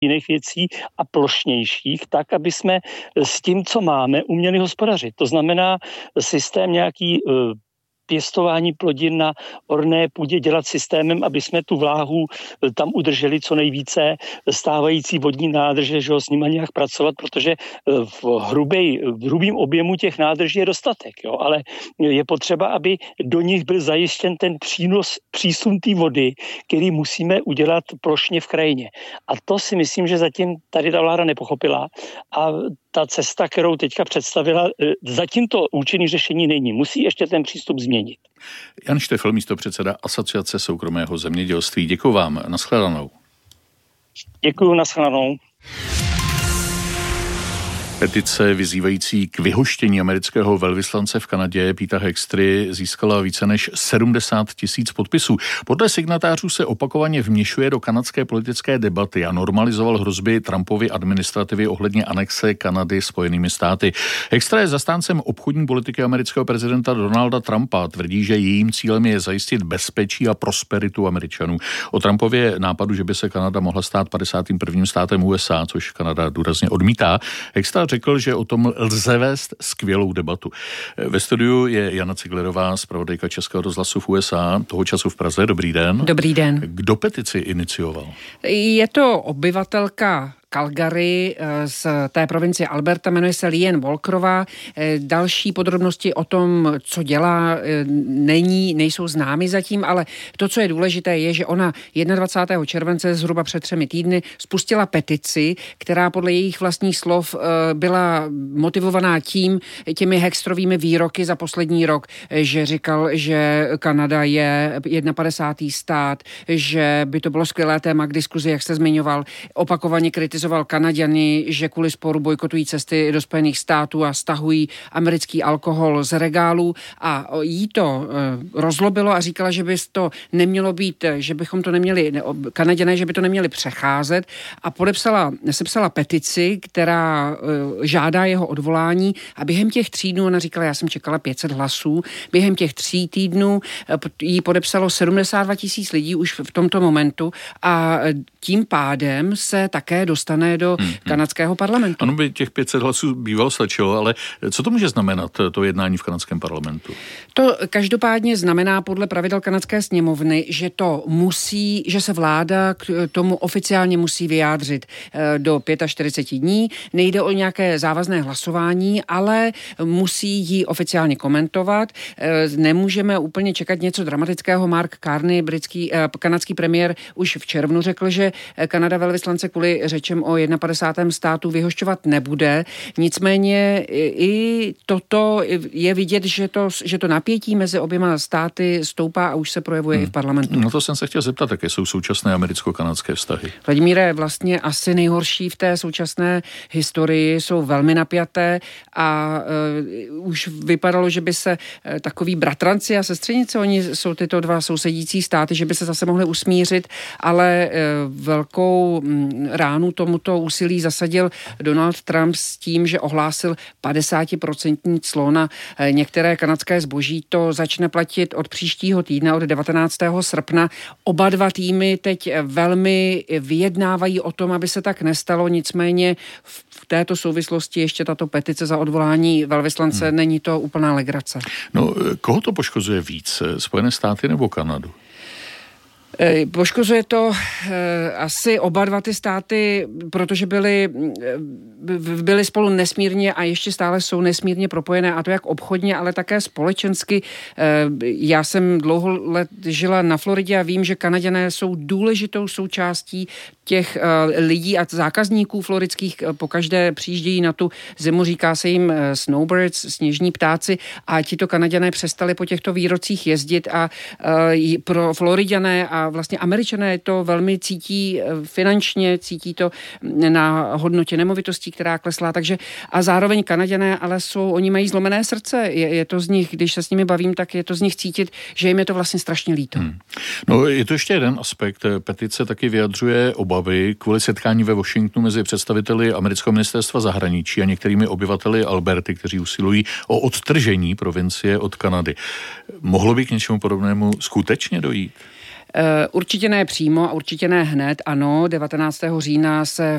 jiných věcí a plošnějších, tak, aby jsme s tím, co máme, uměli hospodařit. To znamená systém nějaký pěstování plodin na orné půdě dělat systémem, aby jsme tu vláhu tam udrželi co nejvíce, stávající vodní nádrže, že ho s nima nějak pracovat, protože v hrubým objemu těch nádrží je dostatek, jo? Ale je potřeba, aby do nich byl zajištěn ten přísun té vody, který musíme udělat plošně v krajině. A to si myslím, že zatím tady ta vláda nepochopila a ta cesta, kterou teďka představila, zatím to účinné řešení není. Musí ještě ten přístup změnit. Jan Štefel, místopředseda Asociace soukromého zemědělství. Děkuji vám. Naschledanou. Děkuji, naschledanou. Petice vyzývající k vyhoštění amerického velvyslance v Kanadě Petera Hextry získala více než 70 000 podpisů. Podle signatářů se opakovaně vměšuje do kanadské politické debaty a normalizoval hrozby Trumpovy administrativy ohledně anexe Kanady Spojenými státy. Hextra je zastáncem obchodní politiky amerického prezidenta Donalda Trumpa. Tvrdí, že jejím cílem je zajistit bezpečí a prosperitu Američanů. O Trumpově nápadu, že by se Kanada mohla stát 51. státem USA, což Kanada důrazně odmítá, Hextra řekl, že o tom lze vést skvělou debatu. Ve studiu je Jana Ciglerová, zpravodajka Českého rozhlasu v USA, toho času v Praze. Dobrý den. Dobrý den. Kdo petici inicioval? Je to obyvatelka Calgary z té provincie Alberta, jmenuje se Liane Walkerová. Další podrobnosti o tom, co dělá, nejsou známy zatím, ale to, co je důležité, je, že ona 21. července, zhruba před 3 týdny, spustila petici, která podle jejich vlastních slov byla motivovaná těmi Hextrovými výroky za poslední rok, že říkal, že Kanada je 51. stát, že by to bylo skvělé téma k diskuzi, jak jste zmiňoval, opakovaně kritizoval Kanaďany, že kvůli sporu bojkotují cesty do Spojených států a stahují americký alkohol z regálů a jí to rozlobilo a říkala, že by to nemělo být, že bychom to neměli, Kanaďané, že by to neměli přecházet a sepsala petici, která žádá jeho odvolání a během těch 3 dnů, ona říkala, já jsem čekala 500 hlasů, během těch 3 týdnů jí podepsalo 72 000 lidí už v tomto momentu a tím pádem se také dostane do kanadského parlamentu. Ano, by těch 500 hlasů bývalo stačilo, ale co to může znamenat, to jednání v kanadském parlamentu? To každopádně znamená podle pravidel kanadské sněmovny, že se vláda k tomu oficiálně musí vyjádřit do 45 dní. Nejde o nějaké závazné hlasování, ale musí ji oficiálně komentovat. Nemůžeme úplně čekat něco dramatického. Mark Carney, kanadský premiér, už v červnu řekl, že Kanada velvyslance kvůli řečem o 51. státu vyhošťovat nebude. Nicméně i toto je vidět, že to napětí mezi oběma státy stoupá a už se projevuje i v parlamentu. No to jsem se chtěl zeptat, jaké jsou současné americko-kanadské vztahy. Vladimíre, vlastně asi nejhorší v té současné historii, jsou velmi napjaté a už vypadalo, že by se takový bratranci a sestřenice, oni jsou tyto dva sousedící státy, že by se zase mohli usmířit, ale velkou ránu tomuto úsilí zasadil Donald Trump s tím, že ohlásil 50% clo na některé kanadské zboží. To začne platit od příštího týdne, od 19. srpna. Oba dva týmy teď velmi vyjednávají o tom, aby se tak nestalo, nicméně v této souvislosti ještě tato petice za odvolání velvyslance není to úplná legrace. No, koho to poškozuje víc? Spojené státy nebo Kanadu? Poškozuje to asi oba dva ty státy, protože byly spolu nesmírně a ještě stále jsou nesmírně propojené, a to jak obchodně, ale také společensky. Já jsem dlouho let žila na Floridě a vím, že Kanaďané jsou důležitou součástí těch lidí a zákazníků floridských. Pokaždé přijíždějí na tu zimu, říká se jim snowbirds, sněžní ptáci, a tito Kanaďané přestali po těchto výrocích jezdit a pro Floriďané a vlastně Američané to velmi cítí finančně, cítí to na hodnotě nemovitostí, která kleslá, takže a zároveň Kanaďané, ale oni mají zlomené srdce, je to z nich, když se s nimi bavím, tak je to z nich cítit, že jim je to vlastně strašně líto. No, je to ještě jeden aspekt. Petice taky vyjadřuje obavy kvůli setkání ve Washingtonu mezi představiteli amerického ministerstva zahraničí a některými obyvateli Alberty, kteří usilují o odtržení provincie od Kanady. Mohlo by k něčemu podobnému skutečně dojít? Určitě ne přímo a určitě ne hned, ano. 19. října se